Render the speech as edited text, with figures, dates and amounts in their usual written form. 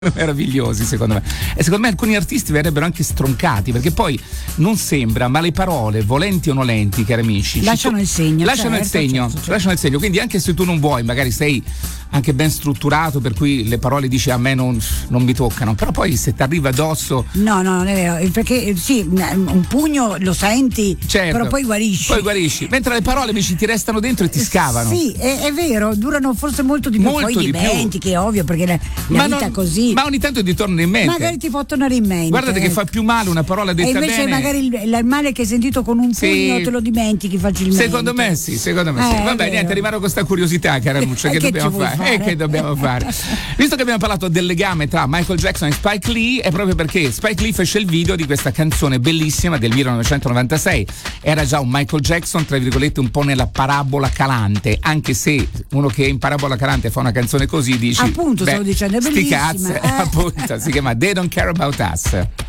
meravigliosi secondo me, e secondo me alcuni artisti verrebbero anche stroncati, perché poi non sembra, ma le parole, volenti o nolenti, cari amici, lasciano il segno, lasciano il segno, quindi anche se tu non vuoi, magari sei anche ben strutturato, per cui le parole dici a me non mi toccano, però poi se ti arriva addosso no non è vero, perché sì, un pugno lo senti, certo, però poi guarisci, mentre le parole invece ti restano dentro e ti scavano. Sì, è vero, durano forse molto di più, poi dimentichi, è ovvio, perché la vita è così. Ma ogni tanto ti torna in mente. Magari ti può tornare in mente. Guardate che fa più male una parola detta bene. E invece magari il male che hai sentito con un pugno te lo dimentichi facilmente. Secondo me sì. Vabbè, niente, rimane con questa curiosità, cara Lucia, che dobbiamo fare? Che dobbiamo fare? Visto che abbiamo parlato del legame tra Michael Jackson e Spike Lee, è proprio perché Spike Lee fece il video di questa canzone bellissima del 1996. Era già un Michael Jackson, tra virgolette, un po' nella parabola calante, anche se uno che in parabola calante fa una canzone così dici, appunto, stavo dicendo, è bellissima. Appunto, si chiama They Don't Care About Us.